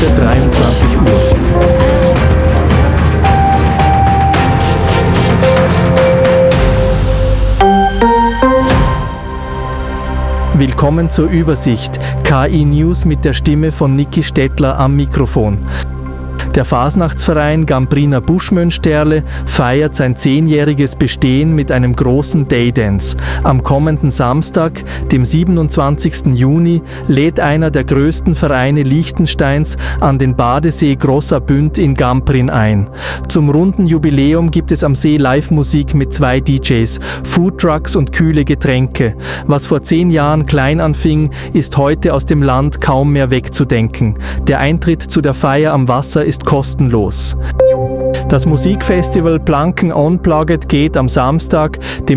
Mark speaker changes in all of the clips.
Speaker 1: heute 23 Uhr. Willkommen zur Übersicht. KI News mit der Stimme von Niki Stettler am Mikrofon. Der Fasnachtsverein Gambriner Buschmönsterle feiert sein 10-jähriges Bestehen mit einem großen Daydance. Am kommenden Samstag, dem 27. Juni, lädt einer der größten Vereine Liechtensteins an den Badesee Grosser Bünd in Gamprin ein. Zum runden Jubiläum gibt es am See Live-Musik mit 2 DJs, Foodtrucks und kühle Getränke. Was vor 10 Jahren klein anfing, ist heute aus dem Land kaum mehr wegzudenken. Der Eintritt zu der Feier am Wasser ist kostenlos. Das Musikfestival Planken Unplugged geht am Samstag, dem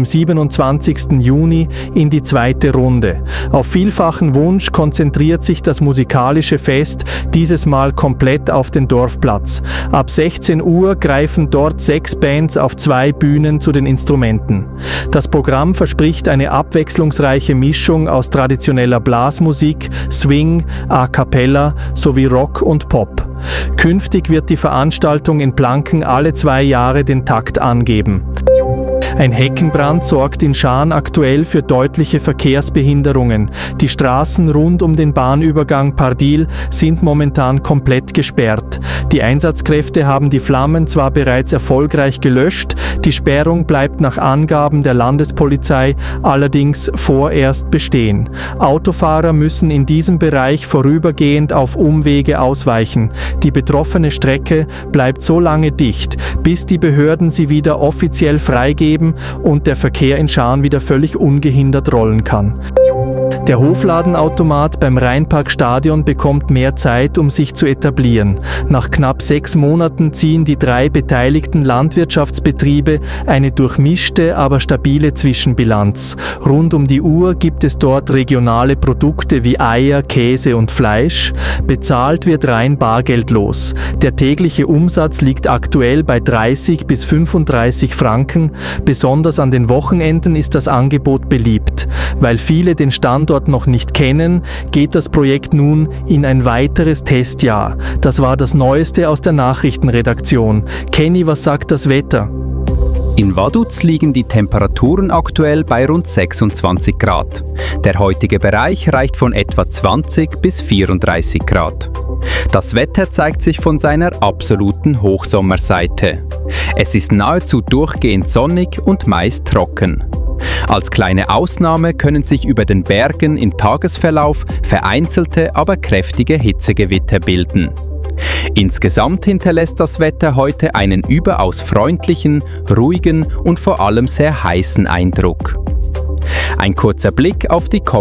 Speaker 1: 27. Juni, in die 2. Runde. Auf vielfachen Wunsch konzentriert sich das musikalische Fest dieses Mal komplett auf den Dorfplatz. Ab 16 Uhr greifen dort 6 Bands auf 2 Bühnen zu den Instrumenten. Das Programm verspricht eine abwechslungsreiche Mischung aus traditioneller Blasmusik, Swing, A Cappella sowie Rock und Pop. Künftig wird die Veranstaltung in Planken alle 2 Jahre den Takt angeben. Ein Heckenbrand sorgt in Schaan aktuell für deutliche Verkehrsbehinderungen. Die Straßen rund um den Bahnübergang Pardil sind momentan komplett gesperrt. Die Einsatzkräfte haben die Flammen zwar bereits erfolgreich gelöscht, die Sperrung bleibt nach Angaben der Landespolizei allerdings vorerst bestehen. Autofahrer müssen in diesem Bereich vorübergehend auf Umwege ausweichen. Die betroffene Strecke bleibt so lange dicht, bis die Behörden sie wieder offiziell freigeben und der Verkehr in Schaan wieder völlig ungehindert rollen kann. Der Hofladenautomat beim Rheinparkstadion bekommt mehr Zeit, um sich zu etablieren. Nach knapp 6 Monaten ziehen die 3 beteiligten Landwirtschaftsbetriebe eine durchmischte, aber stabile Zwischenbilanz. Rund um die Uhr gibt es dort regionale Produkte wie Eier, Käse und Fleisch. Bezahlt wird rein bargeldlos. Der tägliche Umsatz liegt aktuell bei 30 bis 35 Franken. Besonders an den Wochenenden ist das Angebot beliebt. Weil viele den Standort noch nicht kennen, geht das Projekt nun in ein weiteres Testjahr. Das war das Neueste aus der Nachrichtenredaktion. Kenny, was sagt das Wetter?
Speaker 2: In Vaduz liegen die Temperaturen aktuell bei rund 26 Grad. Der heutige Bereich reicht von etwa 20 bis 34 Grad. Das Wetter zeigt sich von seiner absoluten Hochsommerseite. Es ist nahezu durchgehend sonnig und meist trocken. Als kleine Ausnahme können sich über den Bergen im Tagesverlauf vereinzelte, aber kräftige Hitzegewitter bilden. Insgesamt hinterlässt das Wetter heute einen überaus freundlichen, ruhigen und vor allem sehr heißen Eindruck. Ein kurzer Blick auf die